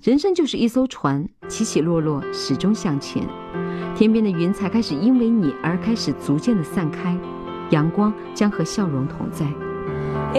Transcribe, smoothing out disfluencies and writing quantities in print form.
人生就是一艘船，起起落落，始终向前。天边的云彩开始因为你而开始逐渐的散开，阳光将和笑容同在。